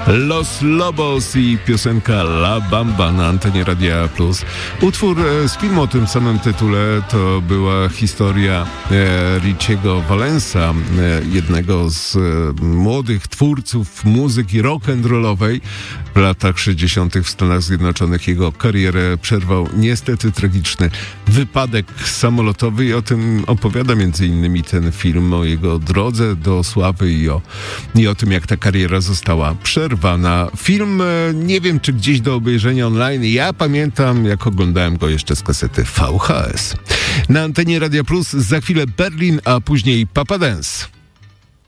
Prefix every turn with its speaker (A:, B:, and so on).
A: Los Lobos i piosenka La Bamba na antenie Radia Plus. Utwór z filmu o tym samym tytule to była historia Richiego Valensa, jednego z młodych twórców muzyki rock'n'rollowej. W latach 60. w Stanach Zjednoczonych jego karierę przerwał niestety tragiczny wypadek samolotowy i o tym opowiada między innymi ten film, o jego drodze do sławy i o tym, jak ta kariera została przerwana. Film nie wiem, czy gdzieś do obejrzenia online. Ja pamiętam, jak oglądałem go jeszcze z kasety VHS. Na antenie Radia Plus za chwilę Berlin, a później Papa Dance.